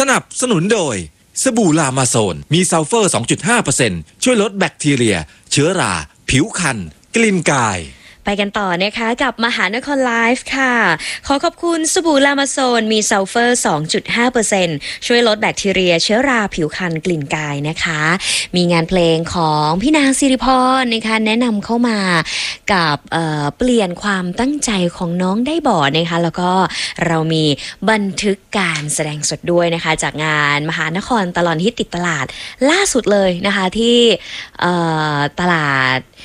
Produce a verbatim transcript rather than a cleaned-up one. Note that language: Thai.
นับสนุนโดยสบู่ลามาโซนมีซัลเฟอร์ สองจุดห้าเปอร์เซ็นต์ ช่วยลดแบคทีเรียเชื้อราผิวคันกลิ่นกายไปกันต่อนะคะกับมหานครไลฟ์ค่ะขอขอบคุณสบู่ลามาโซนมีซัลเฟอร์ สองจุดห้าเปอร์เซ็นต์ ช่วยลดแบคทีเรียเชื้อราผิวคันกลิ่นกายนะคะมีงานเพลงของพี่นางสิริพรนะคะแนะนำเข้ามากับเ, เปลี่ยนความตั้งใจของน้องได้บ่นะคะแล้วก็เรามีบันทึกการแสดงสดด้วยนะคะจากงานมหานครตลอดฮิตติดตลาดล่าสุดเลยนะคะที่ตลาด